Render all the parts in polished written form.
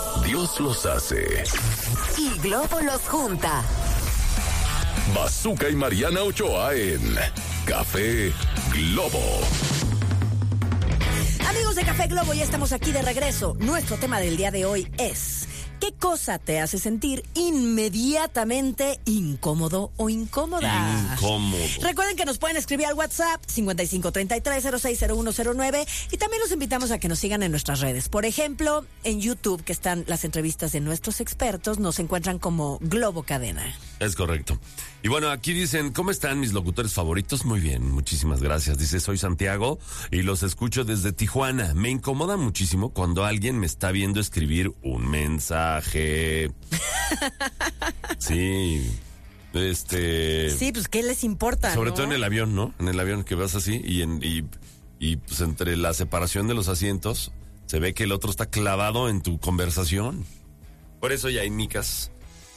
Dios los hace y Globo los junta. Bazooka y Mariana Ochoa en Café Globo. Amigos de Café Globo, ya estamos aquí de regreso. Nuestro tema del día de hoy es: ¿qué cosa te hace sentir inmediatamente incómodo o incómoda? Incómodo. Recuerden que nos pueden escribir al WhatsApp 5533-060109 y también los invitamos a que nos sigan en nuestras redes. Por ejemplo, en YouTube, que están las entrevistas de nuestros expertos, nos encuentran como Globo Cadena. Es correcto. Y bueno, aquí dicen, ¿cómo están mis locutores favoritos? Muy bien, muchísimas gracias. Dice, soy Santiago y los escucho desde Tijuana. Me incomoda muchísimo cuando alguien me está viendo escribir un mensaje. Sí, Sí, pues, ¿qué les importa? Sobre ¿no? todo en el avión, ¿no? En el avión que vas así y pues entre la separación de los asientos se ve que el otro está clavado en tu conversación. Por eso ya hay micas,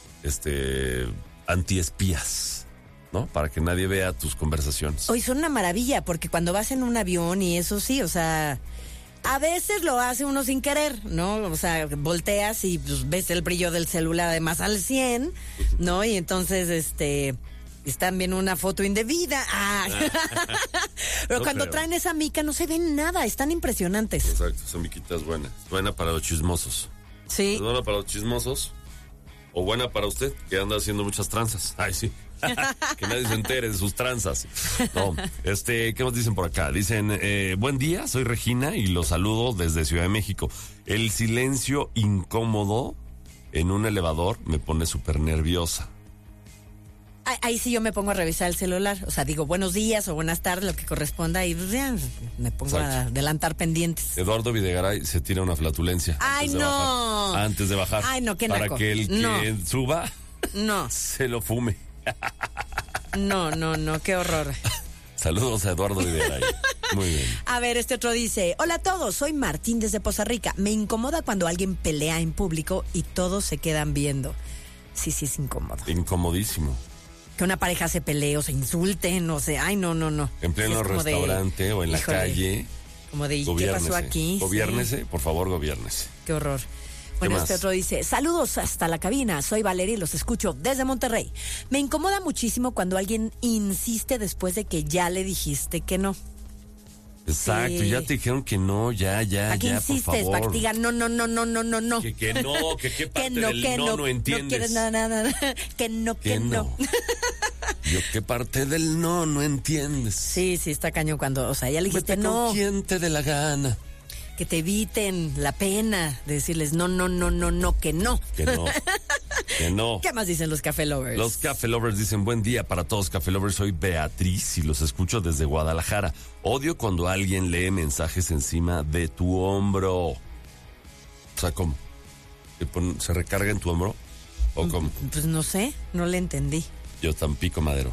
antiespías, ¿no? Para que nadie vea tus conversaciones. Hoy son una maravilla, porque cuando vas en un avión y eso sí, o sea, a veces lo hace uno sin querer, ¿no? O sea, volteas y pues, ves el brillo del celular además al 100, ¿no? Y entonces, están viendo una foto indebida. ¡Ah! Pero No cuando creo. traen esa mica no se ven nada, están impresionantes. Exacto, esa miquita es buena. Buena para los chismosos. Sí. ¿Es buena para los chismosos? ¿O buena para usted, que anda haciendo muchas tranzas? Ay, sí. Que nadie se entere de sus tranzas. No, ¿qué nos dicen por acá? Dicen, buen día, soy Regina y los saludo desde Ciudad de México. El silencio incómodo en un elevador me pone súper nerviosa. Ahí sí yo me pongo a revisar el celular, o sea, digo buenos días o buenas tardes, lo que corresponda, y pues, ya, me pongo Exacto. a adelantar pendientes. Eduardo Videgaray se tira una flatulencia. ¡Ay, antes de no! bajar. Antes de bajar. ¡Ay, no, qué Para naco! que el No. que suba No, se lo fume. no, qué horror. Saludos a Eduardo Videgaray. Muy bien. A ver, este otro dice: hola a todos, soy Martín desde Poza Rica. Me incomoda cuando alguien pelea en público y todos se quedan viendo. Sí, es incómodo. Incomodísimo. Que una pareja se pelee o se insulten, o sea, ay, no. En pleno Sí, es como de, restaurante o en la híjole, calle. Como de, ¿y qué Gobiérnese. pasó aquí? Gobiérnese, Sí, por favor, gobiérnese. qué horror. Bueno, más? este otro dice: saludos hasta la cabina, soy Valeria y los escucho desde Monterrey. Me incomoda muchísimo cuando alguien insiste después de que ya le dijiste que no. Exacto, Sí. ya te dijeron que no, ya, ¿Para qué por insistes? favor. Para que te digan no. Que no, que qué parte del no entiendes. No quieres nada. Que no. Yo qué parte del no entiendes. Sí, está cañón cuando, o sea, ya le dijiste Vete no. con quien te dé la gana. Que te eviten la pena de decirles no, que no. Que no. Que no. ¿Qué más dicen los Café Lovers? Los Café Lovers dicen, buen día para todos Café Lovers, soy Beatriz y los escucho desde Guadalajara. Odio cuando alguien lee mensajes encima de tu hombro. O sea, ¿cómo? ¿Se recarga en tu hombro? ¿O cómo? Pues no sé, no le entendí. Yo tan pico madero.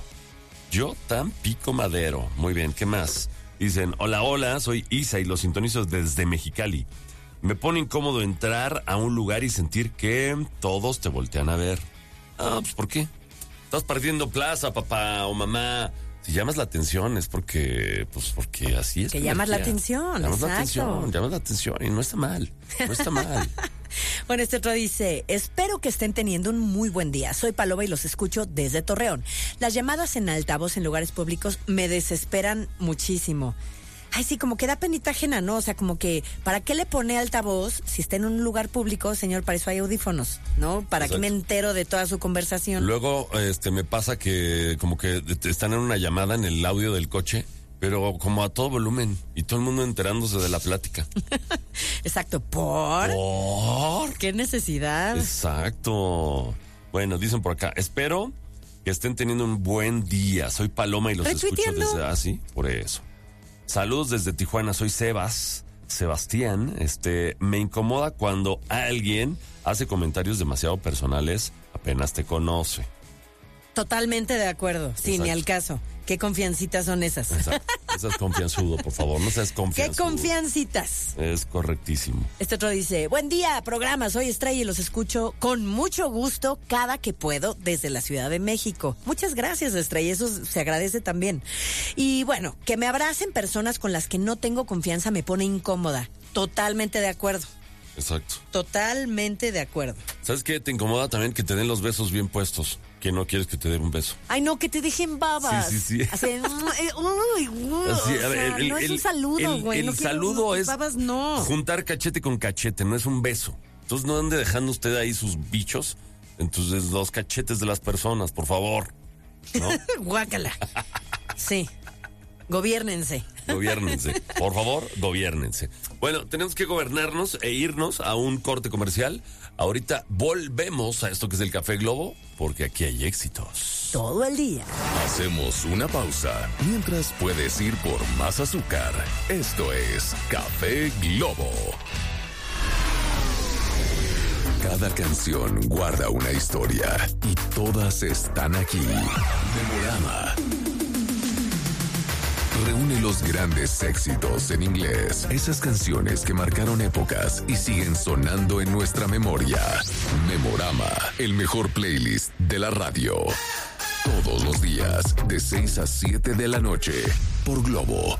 Muy bien, ¿qué más? Dicen, hola, soy Isa y los sintonizo desde Mexicali. Me pone incómodo entrar a un lugar y sentir que todos te voltean a ver. Pues ¿por qué? Estás perdiendo plaza, papá o mamá. Si llamas la atención es porque así es. Que llamas la atención, llamas exacto. la atención y no está mal. Bueno, este otro dice: espero que estén teniendo un muy buen día. Soy Paloma y los escucho desde Torreón. Las llamadas en altavoz en lugares públicos me desesperan muchísimo. Ay, sí, como que da penita ajena, ¿no? O sea, como que, ¿para qué le pone altavoz si está en un lugar público, señor? Para eso hay audífonos, ¿no? ¿Para qué me entero de toda su conversación? Luego, me pasa que como que están en una llamada en el audio del coche, pero como a todo volumen y todo el mundo enterándose de la plática. Exacto, ¿por? ¿Qué necesidad? Exacto. Bueno, dicen por acá, espero que estén teniendo un buen día. Soy Paloma y los escucho desde... Ah, sí, por eso. Saludos desde Tijuana, soy Sebastián. Me incomoda cuando alguien hace comentarios demasiado personales apenas te conoce. Totalmente de acuerdo. Sí, Exacto. ni al caso. ¿Qué confiancitas son esas? Exacto. Eso es confianzudo, por favor, no seas confianzudo. ¿Qué confiancitas? Es correctísimo. Este otro dice: buen día, programa, soy Estrella y los escucho con mucho gusto cada que puedo desde la Ciudad de México. Muchas gracias, Estrella, eso se agradece también. Y bueno, que me abracen personas con las que no tengo confianza me pone incómoda. Totalmente de acuerdo. Exacto. Totalmente de acuerdo. ¿Sabes qué? Te incomoda también que te den los besos bien puestos. Que no quieres que te den un beso. Ay, no, que te dejen babas. Sí. Así, Así, a ver, no es un saludo, güey. El no saludo es babas, no. juntar cachete con cachete, no es un beso. Entonces no ande dejando usted ahí sus bichos. Entonces los cachetes de las personas, por favor. ¿No? Guácala. Sí. Gobiérnense. Gobiérnense. Por favor, gobiérnense. Bueno, tenemos que gobernarnos e irnos a un corte comercial. Ahorita volvemos a esto que es el Café Globo, porque aquí hay éxitos. Todo el día. Hacemos una pausa mientras puedes ir por más azúcar. Esto es Café Globo. Cada canción guarda una historia y todas están aquí. Memorama. Reúne los grandes éxitos en inglés, esas canciones que marcaron épocas y siguen sonando en nuestra memoria. Memorama, el mejor playlist de la radio. Todos los días, de 6 a 7 de la noche, por Globo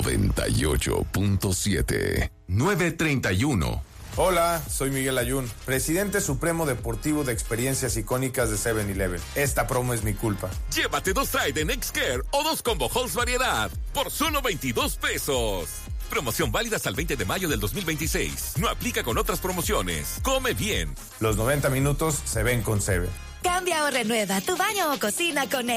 98.7. 9:31. Hola, soy Miguel Ayun, presidente supremo deportivo de experiencias icónicas de 7-Eleven. Esta promo es mi culpa. Llévate 2 Trident X-Care o 2 Combo Halls variedad por solo 22 pesos. Promoción válida hasta el 20 de mayo del 2026. No aplica con otras promociones. Come bien. Los 90 minutos se ven con 7. Cambia o renueva tu baño o cocina con